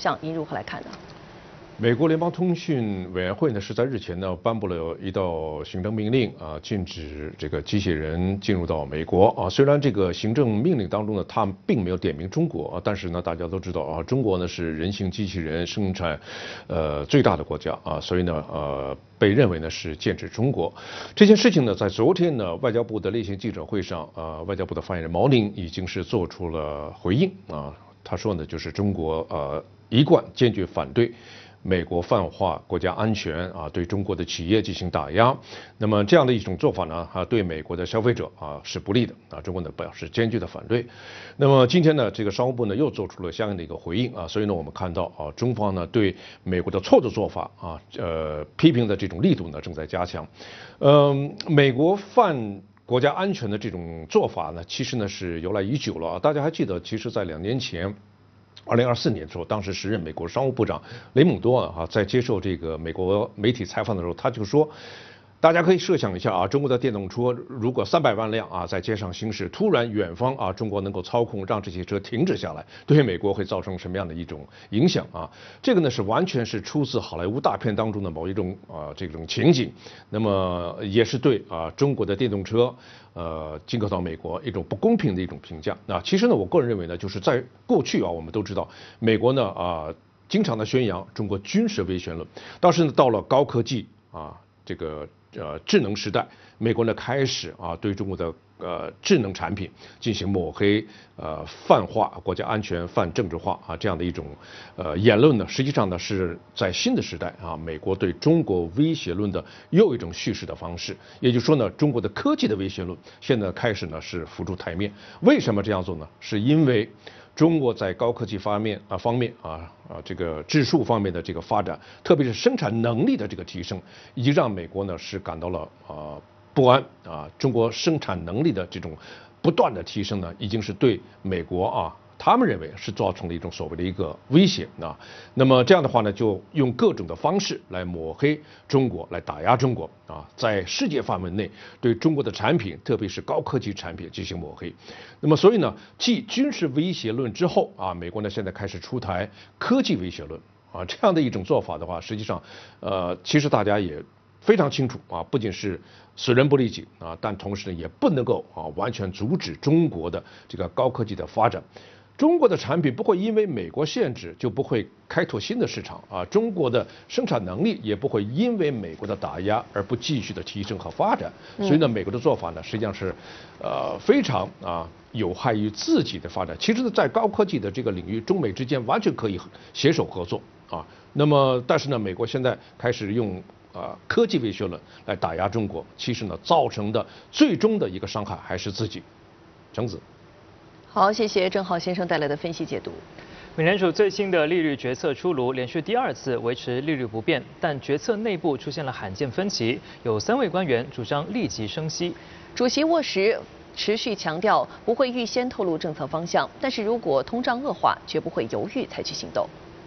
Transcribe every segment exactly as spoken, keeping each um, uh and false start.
向，您如何来看呢？ 美国联邦通讯委员会呢是在日前呢颁布了一道行政命令啊，禁止这个机器人进入到美国啊。虽然这个行政命令当中呢，它并没有点名中国啊，但是呢，大家都知道啊，中国呢是人形机器人生产呃最大的国家啊，所以呢呃被认为呢是剑指中国。这件事情呢，在昨天呢外交部的例行记者会上啊，外交部的发言人毛宁已经是做出了回应啊，他说呢就是中国呃一贯坚决反对美国泛化国家安全啊，对中国的企业进行打压，那么这样的一种做法呢，啊，对美国的消费者啊是不利的啊，中国呢表示坚决的反对。那么今天呢，这个商务部呢又做出了相应的一个回应啊，所以呢，我们看到啊，中方呢对美国的错的做法啊，呃，批评的这种力度呢正在加强。嗯，美国泛国家安全的这种做法呢，其实呢是由来已久了啊，大家还记得，其实在两年前。二零二四年的时候，当时时任美国商务部长雷蒙多啊，在接受这个美国媒体采访的时候，他就说，大家可以设想一下啊，中国的电动车如果三百万辆啊在街上行驶，突然远方啊中国能够操控让这些车停止下来，对美国会造成什么样的一种影响啊？这个呢是完全是出自好莱坞大片当中的某一种啊这种情景，那么也是对啊中国的电动车呃进口到美国一种不公平的一种评价。那其实呢，我个人认为呢，就是在过去啊，我们都知道美国呢啊经常的宣扬中国军事威胁论，但是呢到了高科技啊这个。呃，智能时代，美国呢开始啊对中国的呃智能产品进行抹黑、呃泛化、国家安全泛政治化啊这样的一种呃言论呢，实际上呢是在新的时代啊，美国对中国威胁论的又一种叙事的方式。也就是说呢，中国的科技的威胁论现在开始呢是浮出台面。为什么这样做呢？是因为中国在高科技方面啊方面啊啊这个技术方面的这个发展，特别是生产能力的这个提升，已经让美国呢是感到了啊不安啊。中国生产能力的这种不断的提升呢，已经是对美国啊。他们认为是造成了一种所谓的一个威胁啊，那么这样的话呢，就用各种的方式来抹黑中国，来打压中国啊，在世界范围内对中国的产品，特别是高科技产品进行抹黑。那么所以呢，继军事威胁论之后啊，美国呢现在开始出台科技威胁论啊，这样的一种做法的话，实际上呃，其实大家也非常清楚啊，不仅是损人不利己啊，但同时呢，也不能够啊完全阻止中国的这个高科技的发展。中国的产品不会因为美国限制就不会开拓新的市场啊，中国的生产能力也不会因为美国的打压而不继续的提升和发展。所以呢，美国的做法呢，实际上是呃非常啊有害于自己的发展。其实呢，在高科技的这个领域，中美之间完全可以携手合作啊。那么，但是呢，美国现在开始用啊科技威胁论来打压中国，其实呢，造成的最终的一个伤害还是自己。程子。 好，谢谢郑浩先生带来的分析解读。 美联储最新的利率决策出炉，连续第二次维持利率不变，但决策内部出现了罕见分歧，有三位官员主张立即升息。 主席沃什持续强调不会预先透露政策方向，但是如果通胀恶化，绝不会犹豫采取行动。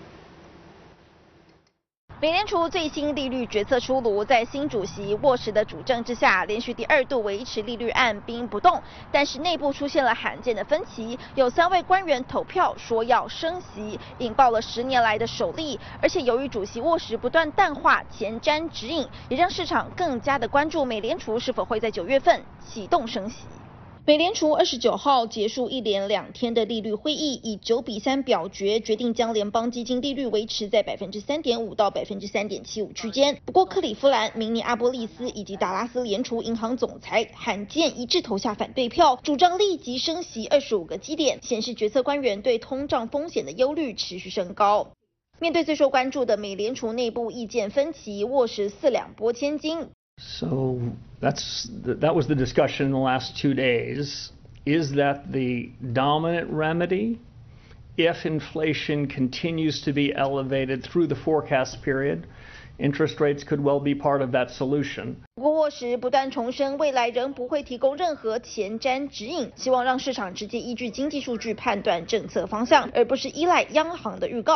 美联储最新利率决策出炉，在新主席沃什的主政之下，连续第二度维持利率按兵不动。但是内部出现了罕见的分歧，有三位官员投票说要升息，引爆了十年来的首例。而且由于主席沃什不断淡化前瞻指引，也让市场更加的关注美联储是否会在九月份启动升息。美联储二十九号结束一连两天的利率会议，以九比三表决决定将联邦基金利率维持在百分之三点五到百分之三点七五区间。不过，克里夫兰、明尼阿波利斯以及达拉斯联储银行总裁罕见一致投下反对票，主张立即升息二十五个基点，显示决策官员对通胀风险的忧虑持续升高。面对最受关注的美联储内部意见分歧，沃什四两拨千斤。 So that's that was the discussion in the last two days. Is that the dominant remedy if inflation continues to be elevated through the forecast period? Interest rates could well be part of that solution. 不过沃什不断重申，未来仍不会提供任何前瞻指引，希望让市场直接依据经济数据判断政策方向，而不是依赖央行的预告。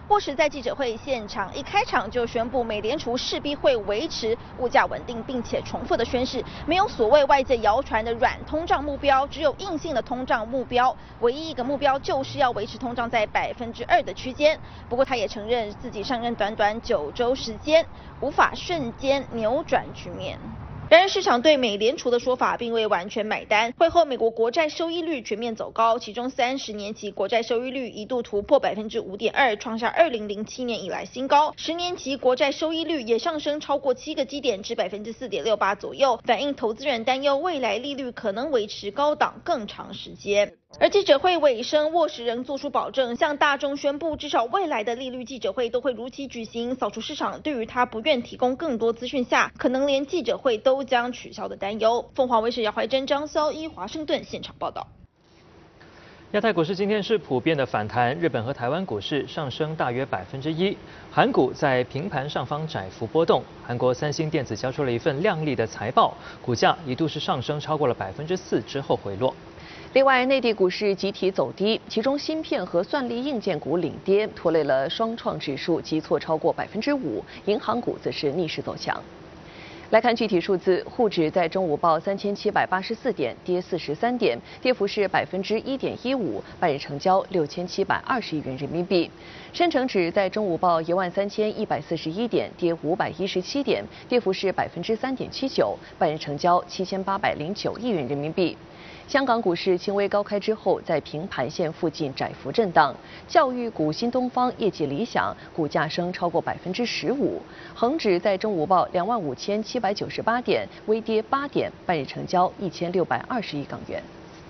沃什在记者会现场一开场就宣布，美联储势必会维持物价稳定，并且重复的宣示，没有所谓外界谣传的软通胀目标，只有硬性的通胀目标。唯一一个目标就是要维持通胀在百分之二的区间。不过他也承认自己上任短短九周时间，无法瞬间扭转局面。然而，市场对美联储的说法并未完全买单。会后，美国国债收益率全面走高，其中三十年期国债收益率一度突破百分之五点二，创下二零零七年以来新高。十年期国债收益率也上升超过七个基点至百分之四点六八左右，反映投资人担忧未来利率可能维持高档更长时间。而记者会尾声，沃什仍做出保证，向大众宣布，至少未来的利率记者会都会如期举行，扫除市场对于他不愿提供更多资讯下，可能连记者会都将取消的担忧。凤凰卫视姚怀珍、张潇一华盛顿现场报道。 亚太股市今天是普遍的反弹，日本和台湾股市上升大约百分之一，韩股在平盘上方窄幅波动。韩国三星电子交出了一份亮丽的财报，股价一度是上升超过了百分之四之后回落。 另外，内地股市集体走低，其中芯片和算力硬件股领跌，拖累了双创指数急挫超过百分之五，银行股则是逆势走强。来看具体数字，沪指在中午报三千七百八十四点，跌四十三点，跌幅是百分之一点一五，半日成交六千七百二十亿元人民币。深成指在中午报一万三千一百四十一点，跌五百一十七点，跌幅是百分之三点七九，半日成交七千八百零九亿元人民币。香港股市轻微高开之后，在平盘线附近窄幅震荡。教育股新东方业绩理想，股价升超过百分之十五。恒指在中午报两万五千七百九十八点，微跌八点，半日成交一千六百二十亿港元。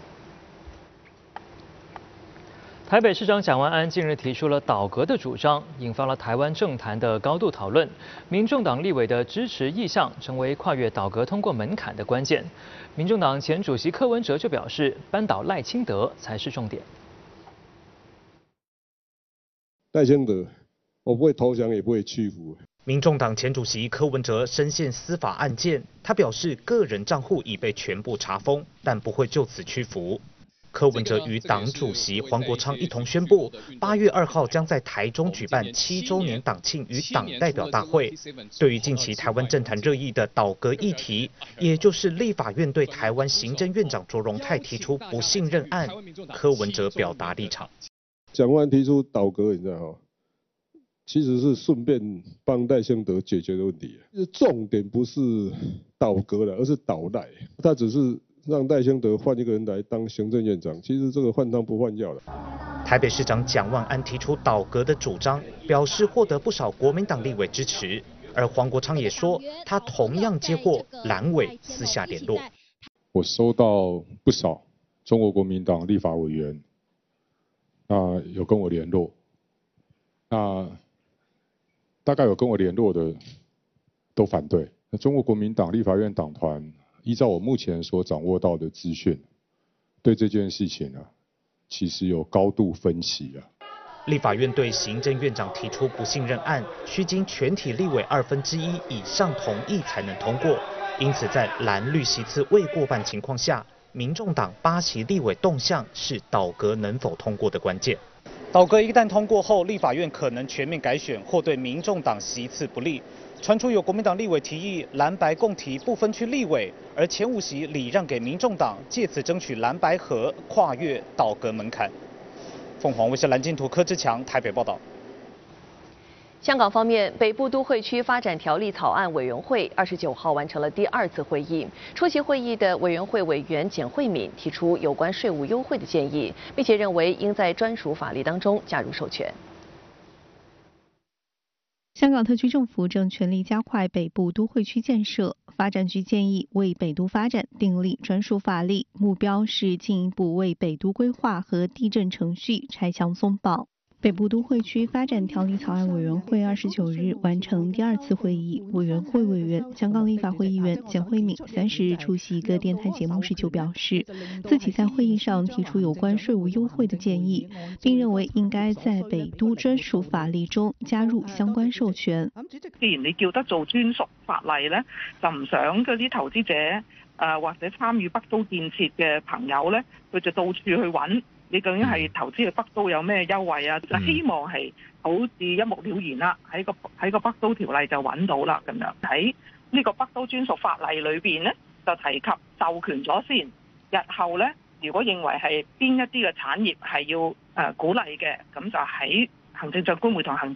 台北市长蒋万安近日提出了倒阁的主张，引发了台湾政坛的高度讨论。民众党立委的支持意向成为跨越倒阁通过门槛的关键。民众党前主席柯文哲就表示，扳倒赖清德才是重点。 赖清德，我不会投降，也不会屈服。 民众党前主席柯文哲深陷司法案件，他表示个人账户已被全部查封，但不会就此屈服。柯文哲与党主席黄国昌一同宣布，八月二号将在台中举办七周年党庆与党代表大会。对于近期台湾政坛热议的倒阁议题，也就是立法院对台湾行政院长卓荣泰提出不信任案，柯文哲表达立场。 蒋万安提出倒阁，你知道吗？其实是顺便帮赖清德解决的问题。重点不是倒阁了，而是倒赖。他只是让赖清德换一个人来当行政院长，其实这个换汤不换药了。 台北市长蒋万安提出倒阁的主张，表示获得不少国民党立委支持。而黄国昌也说，他同样接获蓝委私下联络。 我收到不少中国国民党立法委员，那有跟我联络，那大概有跟我联络的都反对。那中国国民党立法院党团，依照我目前所掌握到的资讯，对这件事情啊，其实有高度分歧啊。 立法院对行政院长提出不信任案，需经全体立委二分之一以上同意才能通过。因此，在蓝绿席次未过半情况下，民众党八席立委动向是倒阁能否通过的关键。倒阁一旦通过后，立法院可能全面改选，或对民众党席次不利。传出有国民党立委提议蓝白共提不分区立委，而前五席礼让给民众党，借此争取蓝白合，跨越倒阁门槛。凤凰卫视蓝金图柯志强台北报道。 香港方面，北部都会区发展条例草案委员会二十九号完成了第二次会议。出席会议的委员会委员简慧敏提出有关税务优惠的建议，并且认为应在专属法律当中加入授权。 香港特区政府正全力加快北部都会区建设，发展局建议为北都发展订立专属法律，目标是进一步为北都规划和地政程序拆墙松绑。北部都会区发展条例草案委员会二十九日完成第二次会议，委员会委员、香港立法会议员简慧敏三十日出席一个电台节目时就表示，自己在会议上提出有关税务优惠的建议，并认为应該在北都專屬法例中加入相關授權。 既然你叫得做專屬法例咧，就唔想嗰啲投資者誒、呃、或者參與北都建設嘅朋友咧，佢就到處去揾你究竟係投資去北都有咩優惠啊？就希望係好似一目了然啦，喺個喺個北都條例就揾到啦咁樣。喺呢個北都專屬法例裏邊咧，就提及授權咗先，日後咧如果認為係邊一啲嘅產業係要誒鼓勵嘅，咁就喺行政長官會同行